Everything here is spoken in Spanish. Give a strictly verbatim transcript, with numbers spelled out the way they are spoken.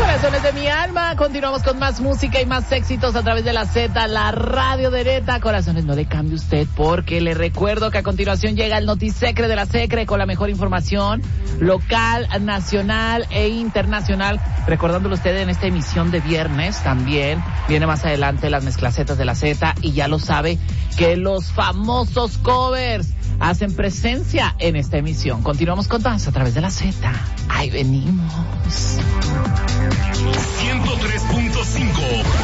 Corazones de mi alma, continuamos con más música y más éxitos a través de la Z, la radio de Neta. Corazones, no le cambie usted, porque le recuerdo que a continuación llega el Notisecre de la Secre con la mejor información local, nacional e internacional. Recordándolo usted en esta emisión de viernes también, viene más adelante las mezclacetas de la Z y ya lo sabe que los famosos covers hacen presencia en esta emisión. Continuamos con más a través de la Z. Ahí venimos. ciento tres punto cinco